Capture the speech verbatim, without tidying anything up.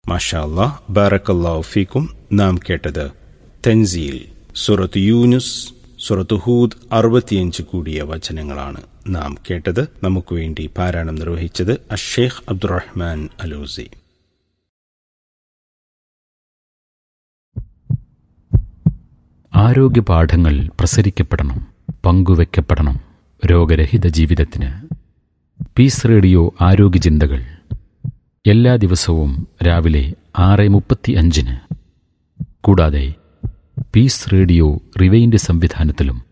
മാഷാ അല്ലാഹ്, ബാറക്കല്ലാഹു ഫീക്കും. നാം കേട്ടത് തൻസീൽ, സൂറത്ത് യൂനുസ്, സൂറത്ത് ഹൂദ് അറുപത്തിയഞ്ച് കൂടിയ വചനങ്ങളാണ് നാം കേട്ടത്. നമുക്ക് വേണ്ടി പാരായണം നിർവഹിച്ചത് അഷ്ഷേഖ് അബ്ദുറഹ്മാൻ അലൂസി. ആരോഗ്യ പാഠങ്ങൾ പ്രസരിക്കപ്പെടണം, പങ്കുവെക്കപ്പെടണം രോഗരഹിത ജീവിതത്തിന്. പീസ് റേഡിയോ ആരോഗ്യ ചിന്തകൾ എല്ലാ ദിവസവും രാവിലെ ആറ് മുപ്പത്തി അഞ്ചിന്. കൂടാതെ പീസ് റേഡിയോ റിവൈൻഡ് സംവിധാനത്തിലും